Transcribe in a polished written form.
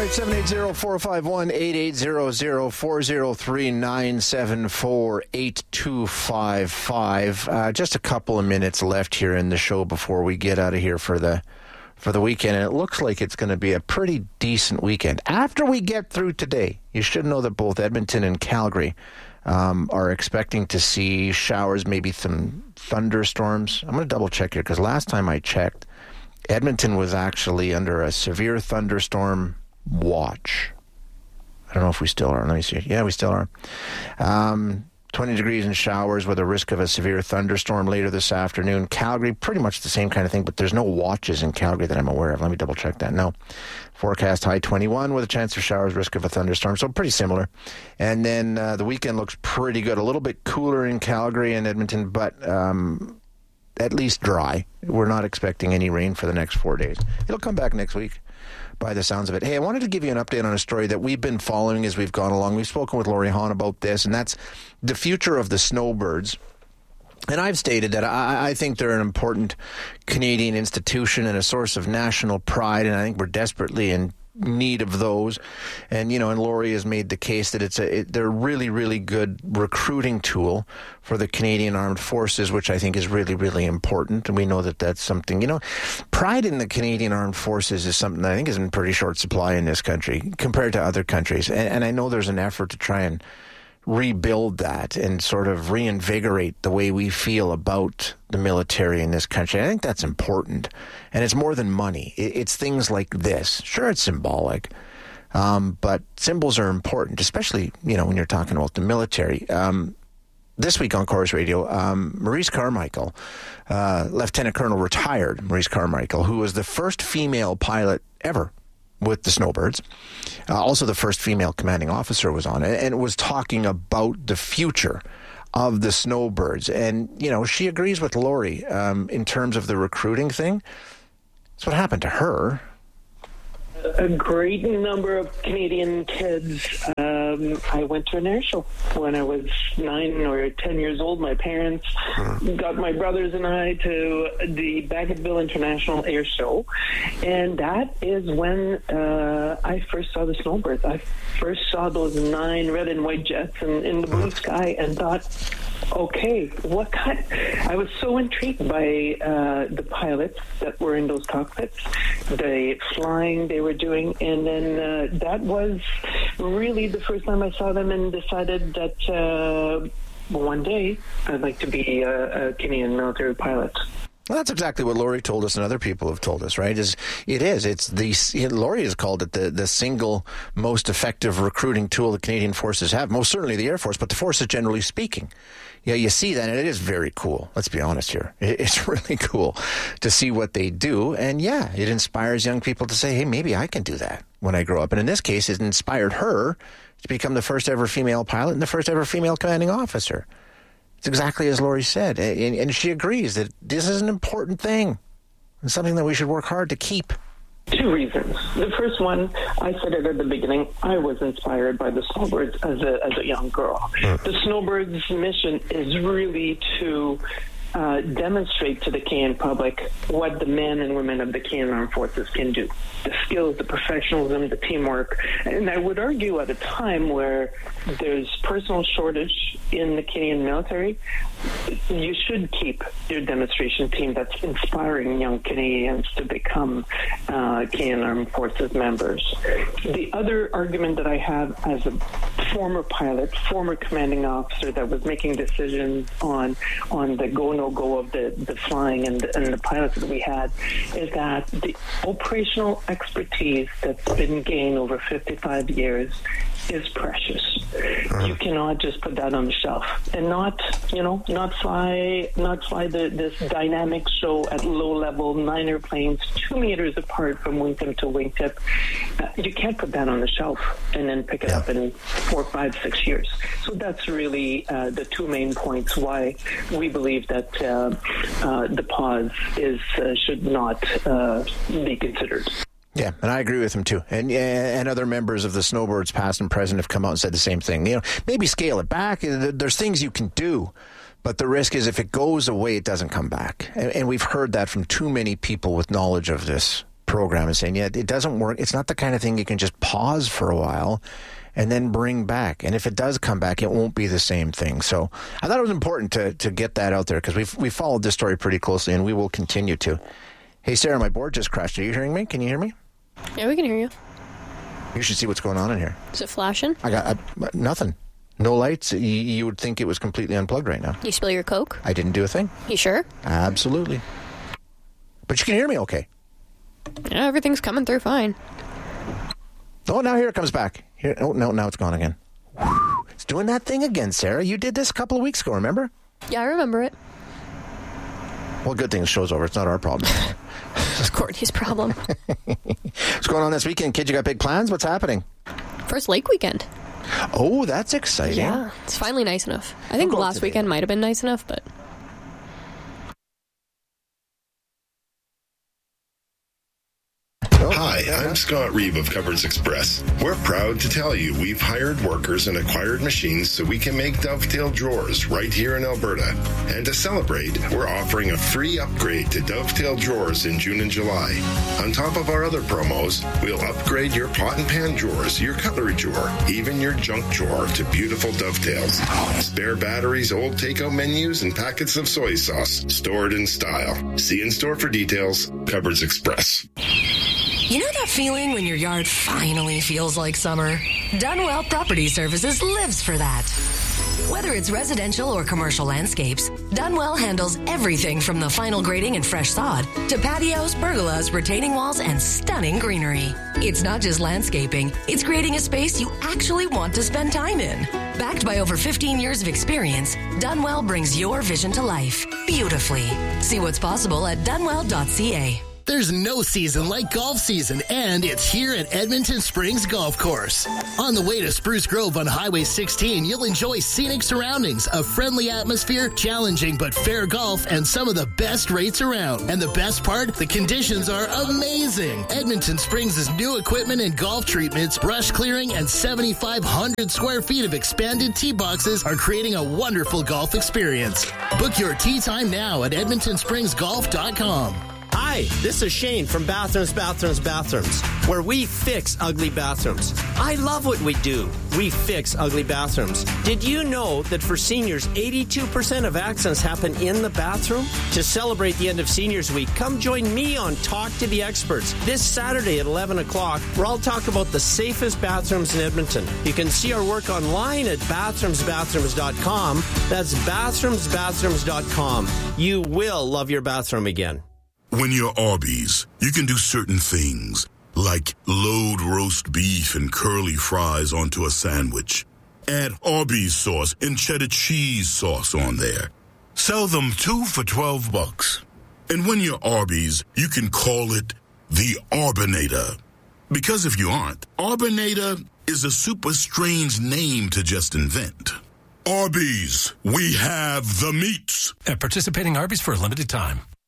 780-451-8800-403-974-8255. Just a couple of minutes left here in the show before we get out of here for the weekend, and it looks like it's going to be a pretty decent weekend. After we get through today, you should know that both Edmonton and Calgary are expecting to see showers, maybe some thunderstorms. I'm going to double check here because last time I checked, Edmonton was actually under a severe thunderstorm watch. I don't know if we still are. Let me see. Yeah, we still are. 20 degrees and showers with a risk of a severe thunderstorm later this afternoon. Calgary, pretty much the same kind of thing, but there's no watches in Calgary that I'm aware of. Let me double check that. No. Forecast high 21 with a chance of showers, risk of a thunderstorm. So pretty similar. And then the weekend looks pretty good. A little bit cooler in Calgary and Edmonton, but at least dry. We're not expecting any rain for the next 4 days. It'll come back next week, by the sounds of it. Hey, I wanted to give you an update on a story that we've been following as we've gone along. We've spoken with Laurie Hahn about this, and that's the future of the snowbirds. And I've stated that I think they're an important Canadian institution and a source of national pride, and I think we're desperately in need of those. And, and Laurie has made the case that they're a really, really good recruiting tool for the Canadian Armed Forces, which I think is really, really important. And we know that that's something, pride in the Canadian Armed Forces is something that I think is in pretty short supply in this country compared to other countries. And I know there's an effort to try and rebuild that and sort of reinvigorate the way we feel about the military in this country. I think that's important. And it's more than money. It's things like this. Sure, it's symbolic, but symbols are important, especially, when you're talking about the military. This week on Corus Radio, Maurice Carmichael, Lieutenant Colonel retired Maurice Carmichael, who was the first female pilot ever with the Snowbirds. Also, the first female commanding officer was on it and was talking about the future of the Snowbirds. And, she agrees with Laurie in terms of the recruiting thing. That's what happened to her. A great number of Canadian kids. I went to an air show when I was 9 or 10 years old. My parents got my brothers and I to the Bagotville International Air Show, and that is when I first saw the Snowbirds. I first saw those 9 red and white jets in the blue sky and thought, okay, what kind? I was so intrigued by the pilots that were in those cockpits, the flying they were doing, and then that was really the first time I saw them and decided that one day I'd like to be a Canadian military pilot. Well, that's exactly what Laurie told us and other people have told us, right? Laurie has called it the single most effective recruiting tool the Canadian Forces have. Most certainly the Air Force, but the forces generally speaking. Yeah, you see that, and it is very cool. Let's be honest here. It's really cool to see what they do. And yeah, it inspires young people to say, hey, maybe I can do that when I grow up. And in this case, it inspired her to become the first ever female pilot and the first ever female commanding officer. It's exactly as Laurie said. And she agrees that this is an important thing and something that we should work hard to keep. 2 reasons. The first one, I said it at the beginning, I was inspired by the Snowbirds as a young girl. The Snowbirds' mission is really to demonstrate to the Canadian public what the men and women of the Canadian Armed Forces can do. The skills, the professionalism, the teamwork. And I would argue at a time where there's personal shortage in the Canadian military, you should keep your demonstration team that's inspiring young Canadians to become Canadian Armed Forces members. The other argument that I have as a former pilot, former commanding officer that was making decisions on the go-no-go of the flying and the pilots that we had, is that the operational expertise that's been gained over 55 years is precious. You cannot just put that on the shelf and not fly this dynamic show at low level, 9 airplanes 2 meters apart from wingtip to wingtip. You can't put that on the shelf and then pick it up in 4, 5, 6 years. So that's really the 2 main points why we believe that the pause should not be considered. Yeah, and I agree with him too. And other members of the Snowbirds, past and present, have come out and said the same thing. Maybe scale it back. There's things you can do, but the risk is if it goes away, it doesn't come back. And we've heard that from too many people with knowledge of this program and saying, yeah, it doesn't work. It's not the kind of thing you can just pause for a while and then bring back. And if it does come back, it won't be the same thing. So I thought it was important to get that out there, because we followed this story pretty closely, and we will continue to. Hey, Sarah, my board just crashed. Are you hearing me? Can you hear me? Yeah, we can hear you. You should see what's going on in here. Is it flashing? I got nothing. No lights. You would think it was completely unplugged right now. You spill your Coke? I didn't do a thing. You sure? Absolutely. But you can hear me okay. Yeah, everything's coming through fine. Oh, now here it comes back. Here. Oh, no, now it's gone again. Whew. It's doing that thing again, Sarah. You did this a couple of weeks ago, remember? Yeah, I remember it. Well, good thing the show's over. It's not our problem. It's Courtney's problem. What's going on this weekend, kid? You got big plans? What's happening? First lake weekend. Oh, that's exciting. Yeah, it's finally nice enough. I think last weekend might have been nice enough, but... Hi, I'm Scott Reeve of Cupboards Express. We're proud to tell you we've hired workers and acquired machines so we can make Dovetail drawers right here in Alberta. And to celebrate, we're offering a free upgrade to Dovetail drawers in June and July. On top of our other promos, we'll upgrade your pot and pan drawers, your cutlery drawer, even your junk drawer to beautiful Dovetails. Spare batteries, old takeout menus, and packets of soy sauce stored in style. See in store for details. Cupboards Express. You know that feeling when your yard finally feels like summer? Dunwell Property Services lives for that. Whether it's residential or commercial landscapes, Dunwell handles everything from the final grading and fresh sod to patios, pergolas, retaining walls, and stunning greenery. It's not just landscaping, it's creating a space you actually want to spend time in. Backed by over 15 years of experience, Dunwell brings your vision to life beautifully. See what's possible at dunwell.ca. There's no season like golf season, and it's here at Edmonton Springs Golf Course. On the way to Spruce Grove on Highway 16, you'll enjoy scenic surroundings, a friendly atmosphere, challenging but fair golf, and some of the best rates around. And the best part, the conditions are amazing. Edmonton Springs' new equipment and golf treatments, brush clearing, and 7,500 square feet of expanded tee boxes are creating a wonderful golf experience. Book your tee time now at edmontonspringsgolf.com. Hi, this is Shane from Bathrooms, where we fix ugly bathrooms. I love what we do. We fix ugly bathrooms. Did you know that for seniors, 82% of accidents happen in the bathroom? To celebrate the end of Seniors Week, come join me on Talk to the Experts this Saturday at 11 o'clock, where I'll talk about the safest bathrooms in Edmonton. You can see our work online at bathroomsbathrooms.com. That's bathroomsbathrooms.com. You will love your bathroom again. When you're Arby's, you can do certain things, like load roast beef and curly fries onto a sandwich. Add Arby's sauce and cheddar cheese sauce on there. Sell them 2 for $12. And when you're Arby's, you can call it the Arbinator. Because if you aren't, Arbinator is a super strange name to just invent. Arby's, we have the meats. At participating Arby's for a limited time.